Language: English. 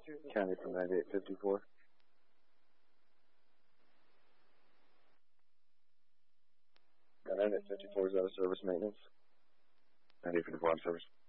County from 9854. 9854 is out of service maintenance. 9854 on service.